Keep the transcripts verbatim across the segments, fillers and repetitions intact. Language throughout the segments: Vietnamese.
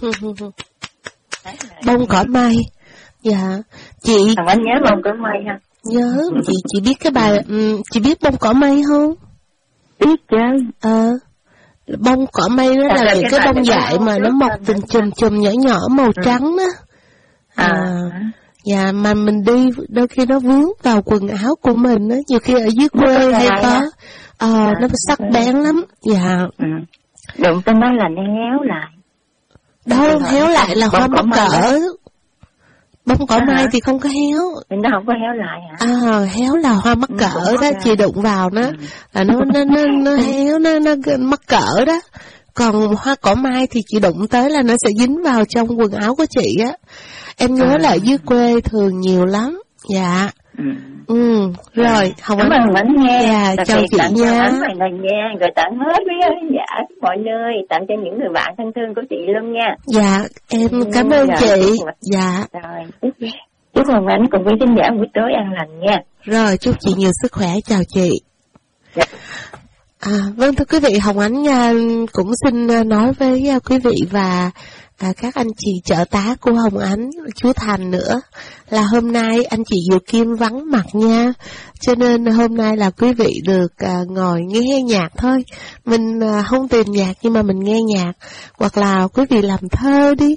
Bông cỏ mây. Dạ. Chị Hồng Ánh nhớ bông cỏ mây ha? Nhớ. Chị chị biết cái bài um, chị biết bông cỏ mây không? Biết chứ. Ờ. Bông cỏ mây đó là, là những cái, cái bông dại mà nó mọc từng chùm chùm nhỏ nhỏ màu ừ. trắng đó. À. à. Dạ, mà mình đi đôi khi nó vướng vào quần áo của mình á, nhiều khi ở dưới quê hay có ờ à, nó sắc bén lắm. Dạ. Ừ. Đụng tới nó là nó héo lại. Đâu héo lại là hoa mắc cỡ. Bông cỏ mai thì không có héo. Nó không có héo lại hả? À, héo là hoa mắc cỡ đó, chị đụng vào nó ừ. là nó nó nó nó héo, nó nó mắc cỡ đó. Còn hoa cỏ mai thì chị đụng tới là nó sẽ dính vào trong quần áo của chị á. Em nhớ à. là dưới quê thường nhiều lắm. Dạ. Ừ. Ừ. Rồi, Hồng Ánh. Cảm ơn Ánh nghe. Dạ, chào chị nha. Ánh này là nghe, rồi tặng hết với dạ mọi nơi, tặng cho những người bạn thân thương của chị luôn nha. Dạ, em ừ, cảm ơn rồi, chị. Dạ. Rồi, chúc Hồng Ánh cùng với khán giả buổi tối an lành nha. Rồi, chúc chị nhiều sức khỏe, chào chị. Dạ. À, vâng thưa quý vị, Hồng Ánh cũng xin nói với quý vị và à, các anh chị trợ tá của Hồng Ánh, chú Thành nữa, là hôm nay anh chị Diệu Kim vắng mặt nha, cho nên hôm nay là quý vị được à, ngồi nghe nhạc thôi. Mình à, không tìm nhạc nhưng mà mình nghe nhạc, hoặc là quý vị làm thơ đi.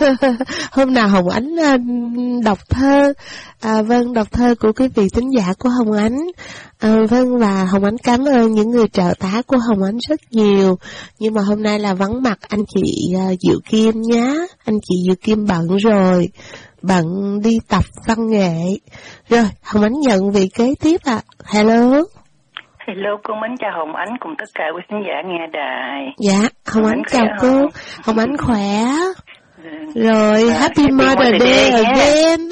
Hôm nào Hồng Ánh à, đọc thơ, à, vâng đọc thơ của quý vị thính giả của Hồng Ánh. À, vâng, và Hồng Ánh cảm ơn những người trợ tá của Hồng Ánh rất nhiều, nhưng mà hôm nay là vắng mặt anh chị uh, Diệu Kim nhá. Anh chị Diệu Kim bận rồi, bận đi tập văn nghệ. Rồi, Hồng Ánh nhận vị kế tiếp ạ. À. Hello. Hello, con mến chào Hồng Ánh cùng tất cả quý khán giả nghe đài. Dạ, Hồng, Hồng Ánh chào cô. Hồng Ánh khỏe. Rồi, à, Happy Mother Day again.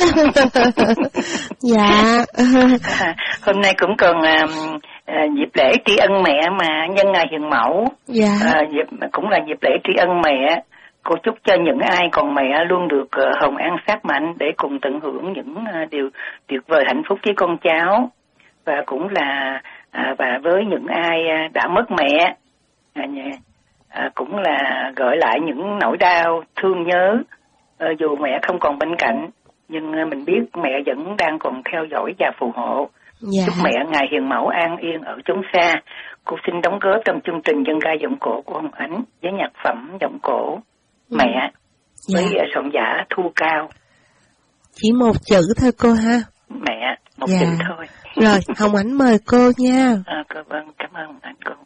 Dạ. À, hôm nay cũng còn à, à, dịp lễ tri ân mẹ mà, nhân ngày hiền mẫu. Dạ. À, dịp, cũng là dịp lễ tri ân mẹ. Cô chúc cho những ai còn mẹ luôn được uh, hồng an sát mạnh để cùng tận hưởng những uh, điều tuyệt vời hạnh phúc với con cháu. Và cũng là à, và với những ai uh, đã mất mẹ, à, à, cũng là gợi lại những nỗi đau thương nhớ. À, dù mẹ không còn bên cạnh, nhưng uh, mình biết mẹ vẫn đang còn theo dõi và phù hộ. Dạ. Chúc mẹ ngày hiền mẫu an yên ở chốn xa. Cô xin đóng góp trong chương trình dân ca giọng cổ của Hồng Ánh với nhạc phẩm giọng cổ Mẹ, dạ. với soạn giả Thu Cao. Chỉ một chữ thôi cô ha. Mẹ, một dạ. chữ thôi. Rồi, Hồng Ánh mời cô nha. À, cô, vâng, cảm ơn anh cô.